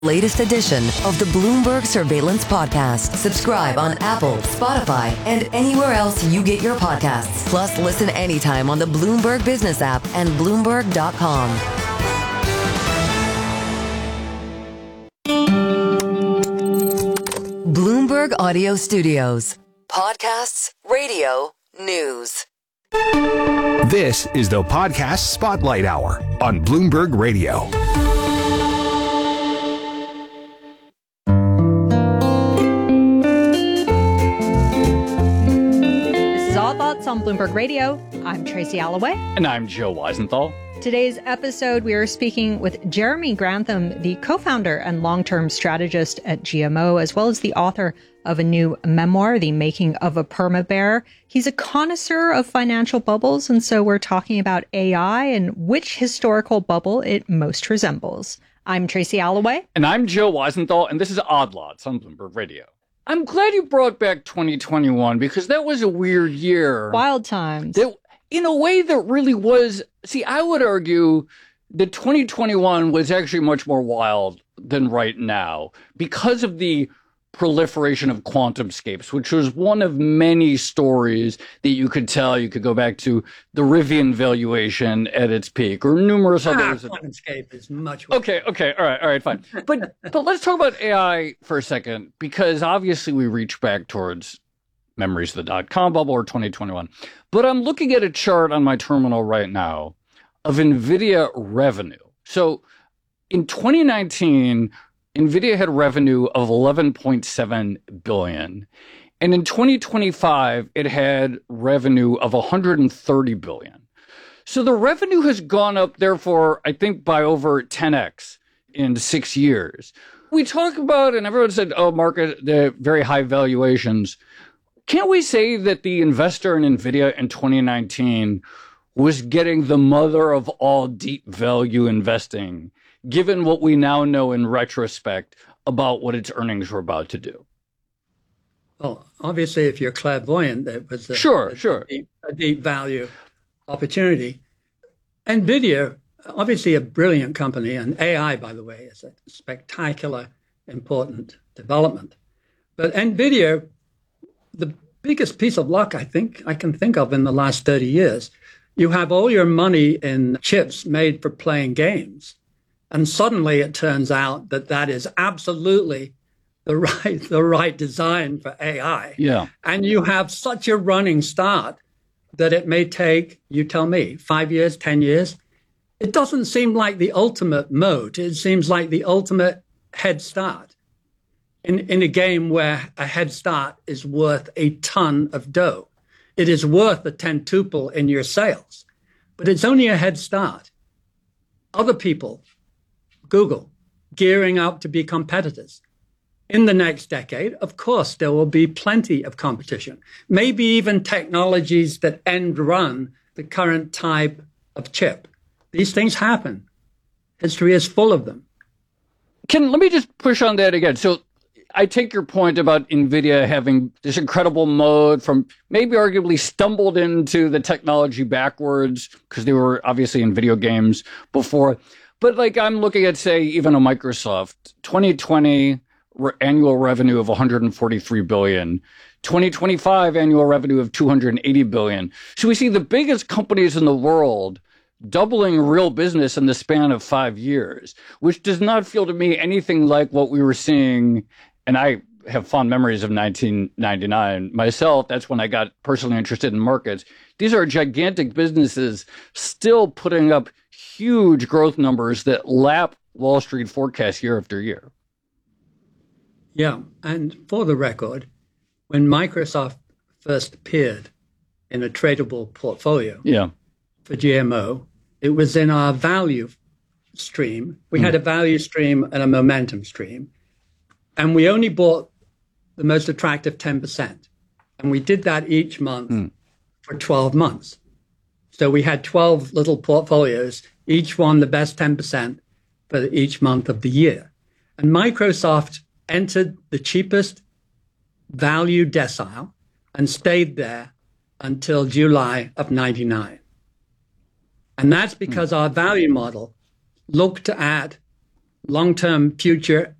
Latest edition of the Bloomberg Surveillance Podcast. Subscribe on Apple, Spotify, and anywhere else you get your podcasts. Plus, listen anytime on the Bloomberg Business app and Bloomberg.com. Bloomberg Audio Studios. Podcasts, radio, news. This is the Podcast Spotlight Hour on Bloomberg Radio. On Bloomberg Radio, I'm Tracy Alloway. And I'm Joe Weisenthal. Today's episode, we are speaking with Jeremy Grantham, the co-founder and long-term strategist at GMO, as well as the author of a new memoir, The Making of a Perma Bear. He's a connoisseur of financial bubbles, and so we're talking about AI and which historical bubble it most resembles. I'm Tracy Alloway. And I'm Joe Weisenthal, and this is Odd Lots on Bloomberg Radio. I'm glad you brought back 2021 because that was a weird year. Wild times. In a way that really was. See, I would argue that 2021 was actually much more wild than right now because of the proliferation of QuantumScapes, which was one of many stories that you could tell. You could go back to the Rivian valuation at its peak or numerous others. QuantumScape is much worse. Okay. All right, fine. But let's talk about AI for a second, because obviously we reach back towards memories of the .com bubble or 2021. But I'm looking at a chart on my terminal right now of NVIDIA revenue. So in 2019, NVIDIA had revenue of $11.7 billion. And in 2025, it had revenue of $130 billion. So the revenue has gone up, therefore, I think by over 10x in 6 years. We talk about, and everyone said, market, the very high valuations. Can't we say that the investor in NVIDIA in 2019 was getting the mother of all deep value investing, given what we now know in retrospect about what its earnings were about to do? Well, obviously, if you're clairvoyant, it was a deep value opportunity. NVIDIA, obviously a brilliant company, and AI, by the way, is a spectacular, important development. But NVIDIA, the biggest piece of luck I think I can think of in the last 30 years, you have all your money in chips made for playing games. And suddenly it turns out that that is absolutely the right design for AI. Yeah. And you have such a running start that it may take, you tell me, 5 years, 10 years. It doesn't seem like the ultimate moat. It seems like the ultimate head start in a game where a head start is worth a ton of dough. It is worth a centuple in your sales, but it's only a head start. Other people, Google, gearing up to be competitors. In the next decade, of course, there will be plenty of competition, maybe even technologies that end run the current type of chip. These things happen. History is full of them. Let me just push on that again. So I take your point about NVIDIA having this incredible mode from maybe arguably stumbled into the technology backwards because they were obviously in video games before. But like I'm looking at, say, even a Microsoft, 2020 annual revenue of $143 billion, 2025 annual revenue of $280 billion. So we see the biggest companies in the world doubling real business in the span of 5 years, which does not feel to me anything like what we were seeing. And I have fond memories of 1999 myself. That's when I got personally interested in markets. These are gigantic businesses still putting up huge growth numbers that lap Wall Street forecasts year after year. Yeah. And for the record, when Microsoft first appeared in a tradable portfolio for GMO, it was in our value stream. We had a value stream and a momentum stream. And we only bought the most attractive 10%. And we did that each month for 12 months. So we had 12 little portfolios, each one the best 10% for each month of the year. And Microsoft entered the cheapest value decile and stayed there until July of 99. And that's because our value model looked at long-term future